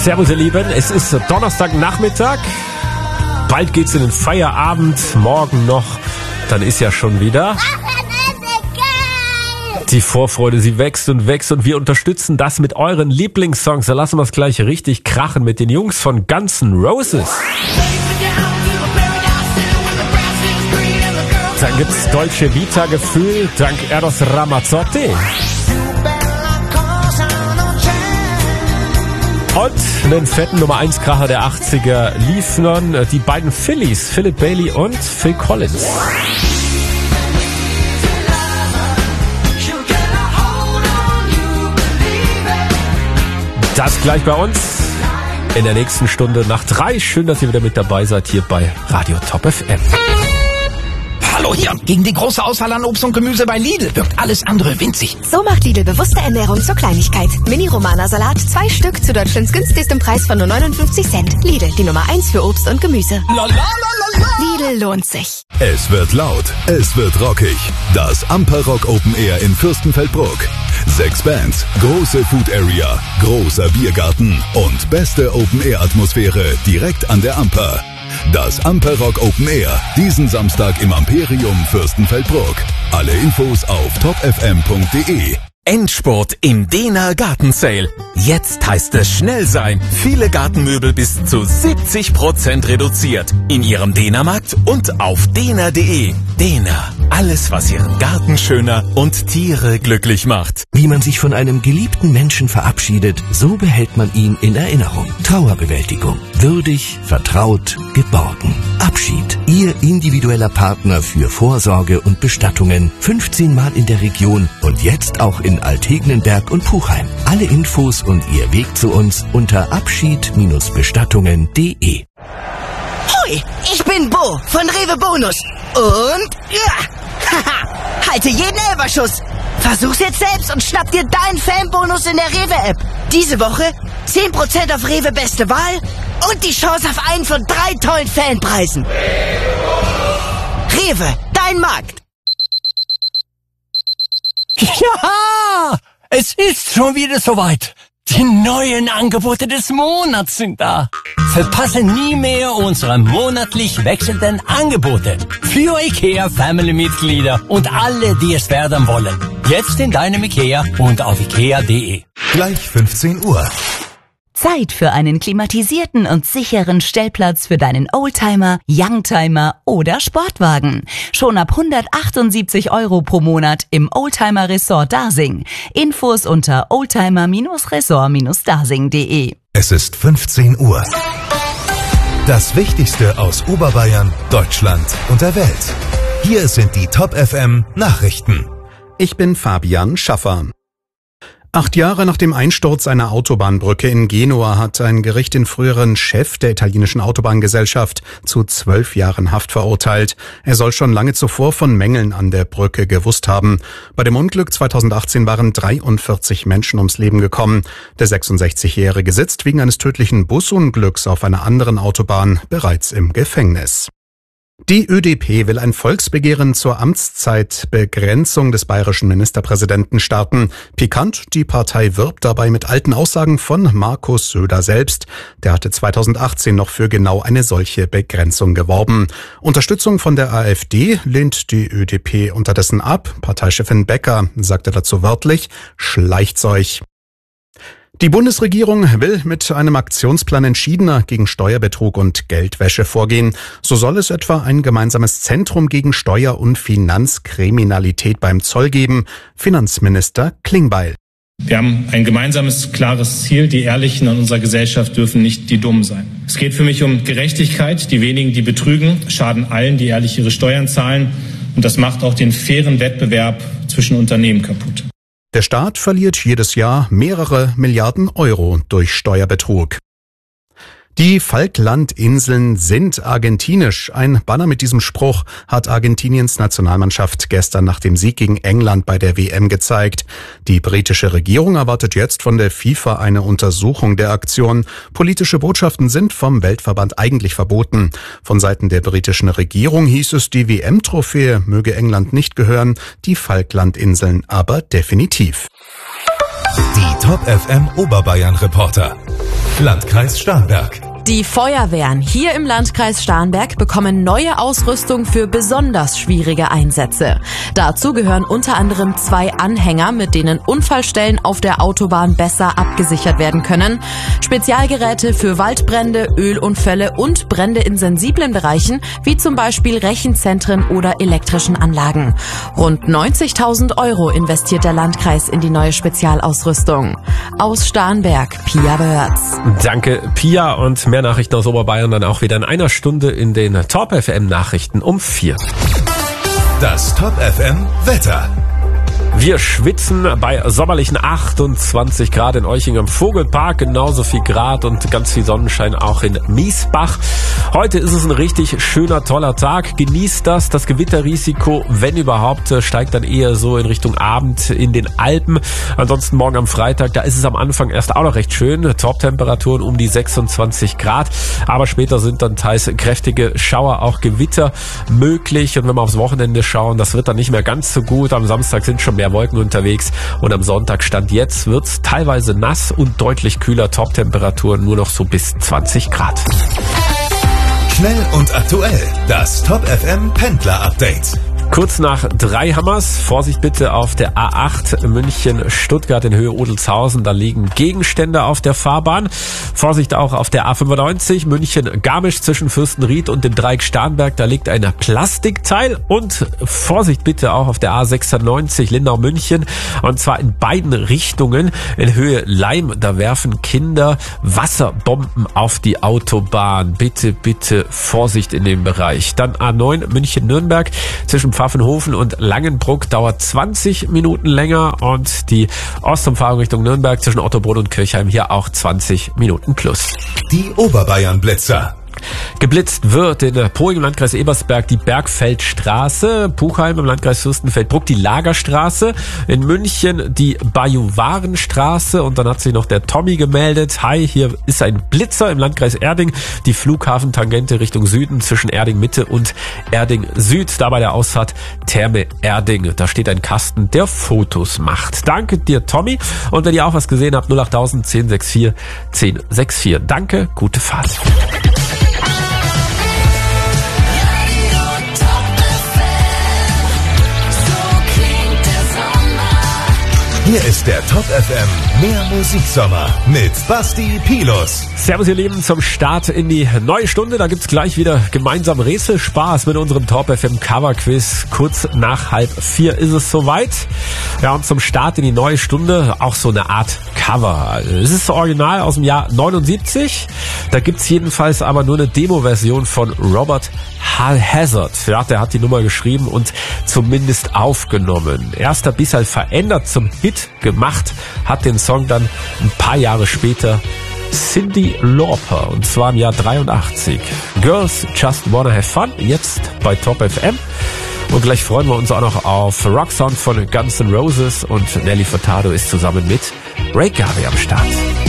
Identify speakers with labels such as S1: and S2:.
S1: Servus ihr Lieben, es ist Donnerstagnachmittag, bald geht's in den Feierabend, morgen noch, dann ist ja schon wieder die Vorfreude, sie wächst und wächst und wir unterstützen das mit euren Lieblingssongs. Da lassen wir es gleich richtig krachen mit den Jungs von Guns N' Roses. Dann gibt's Dolce Vita Gefühl dank Eros Ramazzotti. Und einen fetten Nummer 1 Kracher der 80er liefern die beiden Phillies, Philip Bailey und Phil Collins. Das gleich bei uns in der nächsten Stunde nach 3. Schön, dass ihr wieder mit dabei seid hier bei Radio Top FM.
S2: Hallo hier. Gegen die große Auswahl an Obst und Gemüse bei Lidl wirkt alles andere winzig.
S3: So macht Lidl bewusste Ernährung zur Kleinigkeit. Mini-Romana-Salat, 2 Stück zu Deutschlands günstigstem Preis von nur 59 Cent. Lidl, die Nummer 1 für Obst und Gemüse. Lidl lohnt sich.
S4: Es wird laut, es wird rockig. Das Amper-Rock Open Air in Fürstenfeldbruck. 6 Bands, große Food Area, großer Biergarten und beste Open-Air-Atmosphäre direkt an der Amper. Das Amper-Rock Open Air, diesen Samstag im Amperium Fürstenfeldbruck. Alle Infos auf topfm.de.
S5: Endspurt im Dehner Gartensale. Jetzt heißt es schnell sein. Viele Gartenmöbel bis zu 70% reduziert. In Ihrem Dehnermarkt und auf dehner.de. Dehner. Alles, was Ihren Garten schöner und Tiere glücklich macht.
S6: Wie man sich von einem geliebten Menschen verabschiedet, so behält man ihn in Erinnerung. Trauerbewältigung. Würdig, vertraut, geborgen. Abschied. Ihr individueller Partner für Vorsorge und Bestattungen. 15 Mal in der Region und jetzt auch in Altegnenberg und Puchheim. Alle Infos und Ihr Weg zu uns unter abschied-bestattungen.de.
S7: Hoi, ich bin Bo von Rewe Bonus. Und ja, halte jeden Elberschuss. Versuch's jetzt selbst und schnapp dir deinen Fanbonus in der Rewe-App. Diese Woche 10% auf Rewe Beste Wahl und die Chance auf einen von 3 tollen Fanpreisen. Rewe, dein Markt.
S8: Ja, es ist schon wieder soweit. Die neuen Angebote des Monats sind da. Verpasse nie mehr unsere monatlich wechselnden Angebote. Für IKEA Family-Mitglieder und alle, die es werden wollen. Jetzt in deinem IKEA und auf ikea.de.
S4: Gleich 15 Uhr.
S9: Zeit für einen klimatisierten und sicheren Stellplatz für deinen Oldtimer, Youngtimer oder Sportwagen. Schon ab 178 € pro Monat im Oldtimer Resort Dasing. Infos unter oldtimer-resort-dasing.de.
S4: Es ist 15 Uhr. Das Wichtigste aus Oberbayern, Deutschland und der Welt. Hier sind die Top FM Nachrichten.
S10: Ich bin Fabian Schaffer. 8 Jahre nach dem Einsturz einer Autobahnbrücke in Genua hat ein Gericht den früheren Chef der italienischen Autobahngesellschaft zu 12 Jahren Haft verurteilt. Er soll schon lange zuvor von Mängeln an der Brücke gewusst haben. Bei dem Unglück 2018 waren 43 Menschen ums Leben gekommen. Der 66-Jährige sitzt wegen eines tödlichen Busunglücks auf einer anderen Autobahn bereits im Gefängnis. Die ÖDP will ein Volksbegehren zur Amtszeitbegrenzung des bayerischen Ministerpräsidenten starten. Pikant, die Partei wirbt dabei mit alten Aussagen von Markus Söder selbst. Der hatte 2018 noch für genau eine solche Begrenzung geworben. Unterstützung von der AfD lehnt die ÖDP unterdessen ab. Parteichefin Becker sagte dazu wörtlich: Schleicht's euch. Die Bundesregierung will mit einem Aktionsplan entschiedener gegen Steuerbetrug und Geldwäsche vorgehen. So soll es etwa ein gemeinsames Zentrum gegen Steuer- und Finanzkriminalität beim Zoll geben. Finanzminister Klingbeil.
S11: Wir haben ein gemeinsames, klares Ziel. Die Ehrlichen in unserer Gesellschaft dürfen nicht die Dummen sein. Es geht für mich um Gerechtigkeit. Die wenigen, die betrügen, schaden allen, die ehrlich ihre Steuern zahlen. Und das macht auch den fairen Wettbewerb zwischen Unternehmen kaputt.
S10: Der Staat verliert jedes Jahr mehrere Milliarden Euro durch Steuerbetrug. Die Falklandinseln sind argentinisch. Ein Banner mit diesem Spruch hat Argentiniens Nationalmannschaft gestern nach dem Sieg gegen England bei der WM gezeigt. Die britische Regierung erwartet jetzt von der FIFA eine Untersuchung der Aktion. Politische Botschaften sind vom Weltverband eigentlich verboten. Von Seiten der britischen Regierung hieß es, die WM-Trophäe möge England nicht gehören, die Falklandinseln aber definitiv.
S4: Die Top FM Oberbayern Reporter. Landkreis Starnberg.
S12: Die Feuerwehren hier im Landkreis Starnberg bekommen neue Ausrüstung für besonders schwierige Einsätze. Dazu gehören unter anderem 2 Anhänger, mit denen Unfallstellen auf der Autobahn besser abgesichert werden können, Spezialgeräte für Waldbrände, Ölunfälle und Brände in sensiblen Bereichen, wie zum Beispiel Rechenzentren oder elektrischen Anlagen. Rund 90.000 € investiert der Landkreis in die neue Spezialausrüstung. Aus Starnberg, Pia Börz.
S1: Danke, Pia, und mehr Nachrichten aus Oberbayern dann auch wieder in einer Stunde in den Top FM Nachrichten um 4.
S4: Das Top FM Wetter.
S1: Wir schwitzen bei sommerlichen 28 Grad in Euching am Vogelpark, genauso viel Grad und ganz viel Sonnenschein auch in Miesbach. Heute ist es ein richtig schöner, toller Tag. Genießt das. Das Gewitterrisiko, wenn überhaupt, steigt dann eher so in Richtung Abend in den Alpen. Ansonsten morgen am Freitag, da ist es am Anfang erst auch noch recht schön. Top-Temperaturen um die 26 Grad. Aber später sind dann teils kräftige Schauer, auch Gewitter möglich. Und wenn wir aufs Wochenende schauen, das wird dann nicht mehr ganz so gut. Am Samstag sind schon mehr Wolken unterwegs und am Sonntag Stand jetzt wird's teilweise nass und deutlich kühler. Top-Temperaturen nur noch so bis 20 Grad.
S4: Schnell und aktuell. Das Top FM Pendler Update.
S1: Kurz nach 3 Hammers. Vorsicht bitte auf der A8 München-Stuttgart in Höhe Odelshausen. Da liegen Gegenstände auf der Fahrbahn. Vorsicht auch auf der A95 München-Garmisch zwischen Fürstenried und dem Dreieck Starnberg. Da liegt ein Plastikteil. Und Vorsicht bitte auch auf der A96 Lindau-München. Und zwar in beiden Richtungen. In Höhe Leim, da werfen Kinder Wasserbomben auf die Autobahn. Bitte, bitte Vorsicht in dem Bereich. Dann A9 München-Nürnberg zwischen Pfaffenhofen und Langenbruck dauert 20 Minuten länger und die Ostumfahrung Richtung Nürnberg zwischen Ottobrunn und Kirchheim hier auch 20 Minuten plus.
S4: Die Oberbayern-Blitzer.
S1: Geblitzt wird in Poing im Landkreis Ebersberg die Bergfeldstraße, Puchheim im Landkreis Fürstenfeldbruck die Lagerstraße, in München die Bajuwarenstraße und dann hat sich noch der Tommy gemeldet. Hi, hier ist ein Blitzer im Landkreis Erding, die Flughafentangente Richtung Süden zwischen Erding Mitte und Erding Süd, da bei der Ausfahrt Therme Erding. Da steht ein Kasten, der Fotos macht. Danke dir, Tommy, und wenn ihr auch was gesehen habt, 08000 1064 1064. Danke, gute Fahrt.
S4: Hier ist der Top FM Mehr Musiksommer mit Basti Pilus.
S1: Servus ihr Lieben, zum Start in die neue Stunde. Da gibt's gleich wieder gemeinsam Rätselspaß mit unserem Top FM Cover Quiz. Kurz nach 3:30 ist es soweit. Ja, und zum Start in die neue Stunde auch so eine Art Cover. Es ist original aus dem Jahr 79. Da gibt's jedenfalls aber nur eine Demo-Version von Robert Hazard. Ja, der hat die Nummer geschrieben und zumindest aufgenommen. Erst ein bisschen verändert zum Hit gemacht, hat den Song dann ein paar Jahre später Cyndi Lauper, und zwar im Jahr 83. Girls Just Wanna Have Fun, jetzt bei Top FM. Und gleich freuen wir uns auch noch auf Rocksound von Guns N' Roses und Nelly Furtado ist zusammen mit Ray Garvey am Start.